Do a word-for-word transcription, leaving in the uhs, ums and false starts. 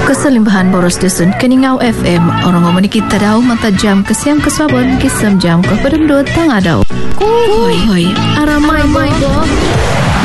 Keselimbahan boros dusun Keningau F M. Orang ngomong kita daw mata jam kesiam kesabon kisam jam ke pedem dua tang adau. Hoi hoi aramai mai bo.